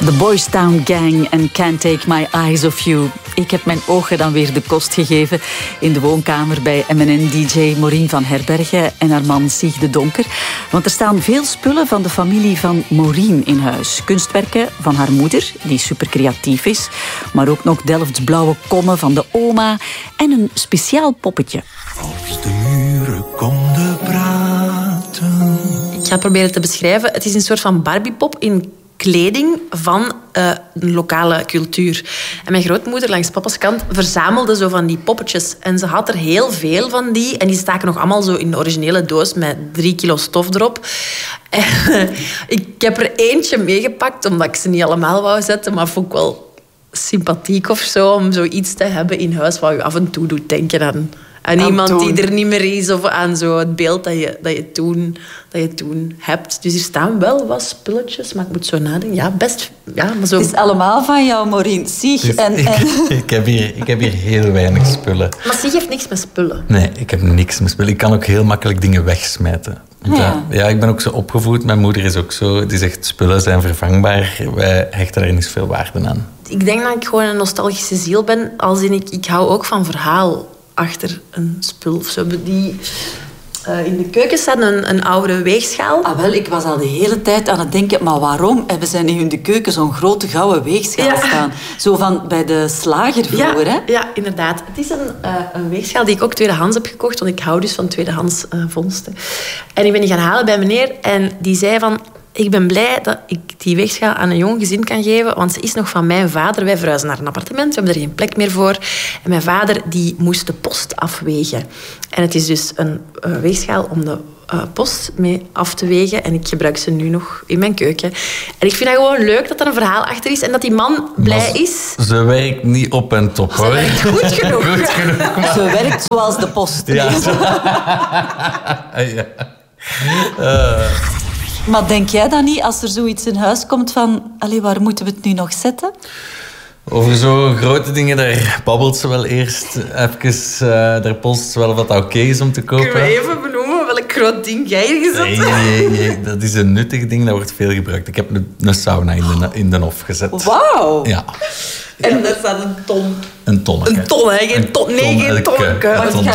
The Boys Town Gang en Can't Take My Eyes Off You. Ik heb mijn ogen dan weer de kost gegeven in de woonkamer bij MNN-dj Maureen van Herbergen en haar man Sieg de Donker. Want er staan veel spullen van de familie van Maureen in huis. Kunstwerken van haar moeder, die super creatief is. Maar ook nog Delfts blauwe kommen van de oma en een speciaal poppetje. Als de muren konden praten. Ik ga proberen te beschrijven. Het is een soort van Barbiepop in kleding van een lokale cultuur. En mijn grootmoeder langs papa's kant verzamelde zo van die poppetjes. En ze had er heel veel van die. En die staken nog allemaal zo in de originele doos met 3 kilo stof erop. En, ik heb er eentje meegepakt, omdat ik ze niet allemaal wou zetten. Maar vond ik wel sympathiek of zo, om zoiets te hebben in huis wat je af en toe doet denken aan iemand die er niet meer is, of aan zo het beeld dat je toen hebt. Dus er staan wel wat spulletjes, maar ik moet zo nadenken. Ja, best. Ja, maar zo. Het is allemaal van jou, Maureen. Sieg. Dus ik heb hier heel weinig spullen. Maar Sieg heeft niks met spullen. Nee, ik heb niks met spullen. Ik kan ook heel makkelijk dingen wegsmijten. Ja, ik ben ook zo opgevoed. Mijn moeder is ook zo. Die zegt, spullen zijn vervangbaar. Wij hechten er niet zoveel waarde aan. Ik denk dat ik gewoon een nostalgische ziel ben. Als in ik hou ook van verhaal achter een spul of zo. In de keuken staat een oude weegschaal. Ah, wel, ik was al de hele tijd aan het denken, maar waarom hebben zij nu in de keuken zo'n grote gouden weegschaal staan? Zo van bij de slager vroeger, hè? Ja, inderdaad. Het is een weegschaal die ik ook tweedehands heb gekocht, want ik hou dus van tweedehands vondsten. En ik ben die gaan halen bij meneer en die zei van, ik ben blij dat ik die weegschaal aan een jong gezin kan geven, want ze is nog van mijn vader. Wij verhuizen naar een appartement, we hebben er geen plek meer voor. En mijn vader die moest de post afwegen. En het is dus een weegschaal om de post mee af te wegen. En ik gebruik ze nu nog in mijn keuken. En ik vind dat gewoon leuk dat er een verhaal achter is en dat die man blij is. Ze werkt niet op en top, hoor. Ze werkt goed genoeg. Goed genoeg, maar... Ze werkt zoals de post. Ja. Ja. Maar denk jij dan niet, als er zoiets in huis komt van... Allee, waar moeten we het nu nog zetten? Over zo'n grote dingen, daar babbelt ze wel eerst even. Daar polst ze wel wat dat oké is om te kopen. Kun je even benoemen welk groot ding jij hier gezet hebt? Nee, dat is een nuttig ding, dat wordt veel gebruikt. Ik heb een sauna in de hof gezet. Wauw! Ja. En daar staat een ton. Een tonneke. Een ton, hè? Geen tonneke.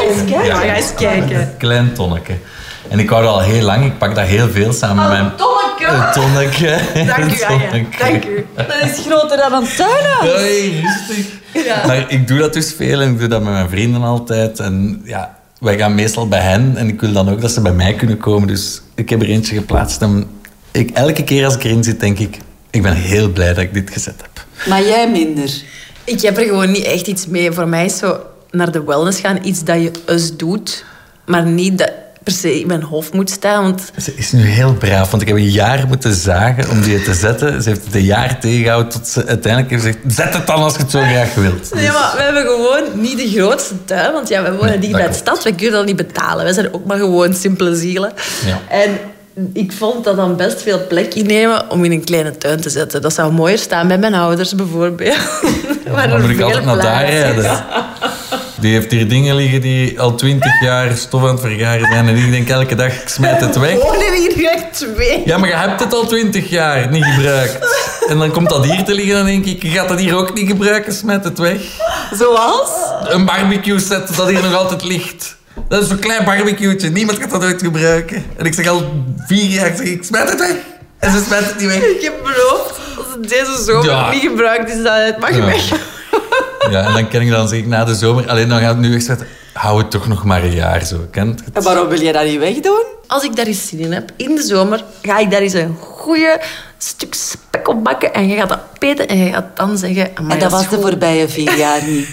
Ga eens kijken. Een klein tonneke. En ik wou dat al heel lang. Ik pak dat heel veel samen met mijn... Een tonneke. Dank u, Anja. Dank u. Dat is groter dan een tuinhuis. Hey, rustig. Ja. Maar ik doe dat dus veel en ik doe dat met mijn vrienden altijd. En ja, wij gaan meestal bij hen. En ik wil dan ook dat ze bij mij kunnen komen. Dus ik heb er eentje geplaatst. En elke keer als ik erin zit, denk ik... Ik ben heel blij dat ik dit gezet heb. Maar jij minder. Ik heb er gewoon niet echt iets mee. Voor mij is zo naar de wellness gaan iets dat je eens doet. Maar niet dat per se in mijn hoofd moet staan. Want... Ze is nu heel braaf, want ik heb een jaar moeten zagen om die te zetten. Ze heeft het een jaar tegengehouden tot ze uiteindelijk heeft gezegd... Zet het dan als je het zo graag wilt. Nee, maar we hebben gewoon niet de grootste tuin. Want ja, we wonen dicht bij de stad. We kunnen dat niet betalen. We zijn ook maar gewoon simpele zielen. Ja. En ik vond dat dan best veel plek innemen om in een kleine tuin te zetten. Dat zou mooier staan bij mijn ouders bijvoorbeeld. Ja, dan moet ik altijd naar daar rijden. Die heeft hier dingen liggen die al 20 jaar stof aan het vergaren zijn. En ik denk elke dag, ik smijt het weg. Wonen hier echt 2. Ja, maar je hebt het al 20 jaar niet gebruikt. En dan komt dat hier te liggen en dan denk ik, je gaat dat hier ook niet gebruiken, smijt het weg. Zoals? Een barbecue set dat hier nog altijd ligt. Dat is zo'n klein barbecue'tje. Niemand gaat dat ooit gebruiken. En ik zeg al 4 jaar, ik smijt het weg. En ze smijt het niet weg. Ik heb beloofd, als het deze zomer niet gebruikt is, dat het mag weg. Ja, en dan zeg ik na de zomer... Alleen dan gaat het nu echt zetten. Hou het toch nog maar een jaar zo. Kent het? En waarom wil je dat niet wegdoen? Als ik daar eens zin in heb, in de zomer, ga ik daar eens een goeie stuk spek op bakken. En je gaat dat peten en je gaat dan zeggen... En dat was de voorbije 4 jaar niet.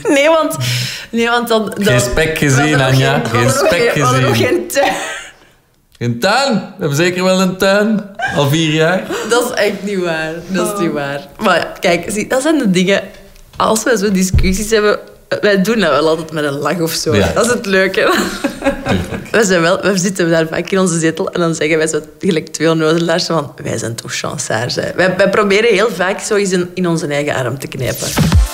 Nee, want dan... Geen spek gezien, Anja. Geen spek gezien. We hadden nog geen tuin. Geen tuin? We hebben zeker wel een tuin. Al 4 jaar. Dat is echt niet waar. Dat is niet waar. Maar ja, kijk, zie, dat zijn de dingen... Als wij zo discussies hebben... Wij doen dat wel altijd met een lach of zo. Ja. Dat is het leuke. We zitten daar vaak in onze zetel en dan zeggen wij zo gelijk 2 onnozelaars van... Wij zijn toch chansaars. Wij proberen heel vaak zo eens in onze eigen arm te knijpen.